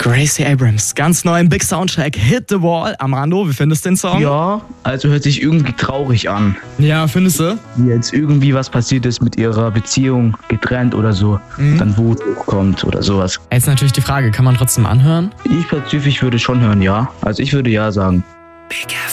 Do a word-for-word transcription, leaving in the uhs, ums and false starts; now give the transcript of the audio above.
Gracie Abrams, ganz neu im Big Soundtrack Hit the Wall. Armando, wie findest du den Song? Ja, also hört sich irgendwie traurig an. Ja, findest du? Wie jetzt irgendwie was passiert ist mit ihrer Beziehung, getrennt oder so, Mhm. dann Wut hochkommt oder sowas. Jetzt natürlich die Frage, kann man trotzdem anhören? Ich persönlich würde schon hören, ja. Also ich würde ja sagen. Big